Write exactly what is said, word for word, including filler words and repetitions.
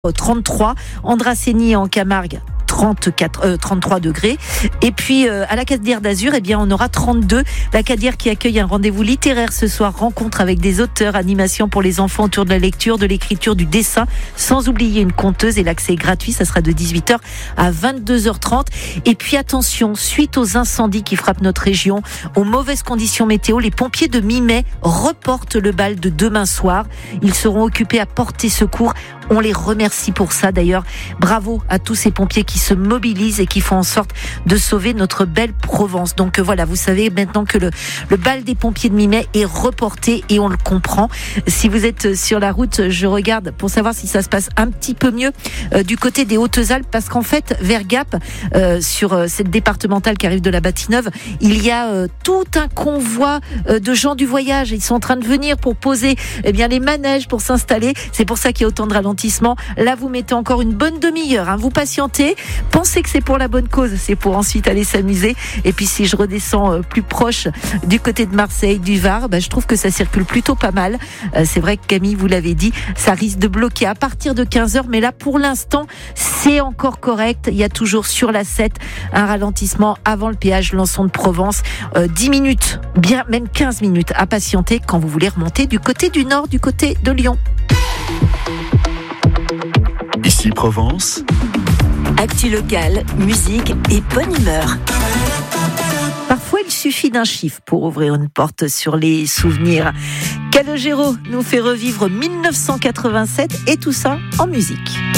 trente-trois, Andrasseni en Camargue trente-quatre, euh, trente-trois degrés. Et puis euh, à la Cadière d'Azur, eh bien, on aura trente-deux. La Cadière qui accueille un rendez-vous littéraire ce soir, rencontre avec des auteurs, animation pour les enfants autour de la lecture, de l'écriture, du dessin, sans oublier une conteuse, et l'accès est gratuit, ça sera de dix-huit heures à vingt-deux heures trente. Et puis attention, suite aux incendies qui frappent notre région, aux mauvaises conditions météo, les pompiers de mi-mai reportent le bal de demain soir. Ils seront occupés à porter secours. On les remercie pour ça d'ailleurs. Bravo à tous ces pompiers qui se mobilisent et qui font en sorte de sauver notre belle Provence. Donc voilà, vous savez maintenant que le, le bal des pompiers de mi-mai est reporté et on le comprend. Si vous êtes sur la route, je regarde pour savoir si ça se passe un petit peu mieux euh, du côté des Hautes-Alpes, parce qu'en fait, vers Gap, euh, sur euh, cette départementale qui arrive de la Bâtie-Neuve, il y a euh, tout un convoi euh, de gens du voyage. Ils sont en train de venir pour poser eh bien, les manèges, pour s'installer. C'est pour ça qu'il y a autant de ralentissements. Là, vous mettez encore une bonne demi-heure, hein. Vous patientez, pensez que c'est pour la bonne cause, c'est pour ensuite aller s'amuser. Et puis si je redescends euh, plus proche du côté de Marseille, du Var, bah, je trouve que ça circule plutôt pas mal. Euh, c'est vrai que Camille, vous l'avez dit, ça risque de bloquer à partir de quinze heures, mais là pour l'instant, c'est encore correct. Il y a toujours sur la sept un ralentissement avant le péage Lançon de Provence. Euh, dix minutes, bien même quinze minutes à patienter quand vous voulez remonter du côté du nord, du côté de Lyon. Ici Provence. Actu locale, musique et bonne humeur. Parfois, il suffit d'un chiffre pour ouvrir une porte sur les souvenirs. Calogero nous fait revivre mille neuf cent quatre-vingt-sept et tout ça en musique.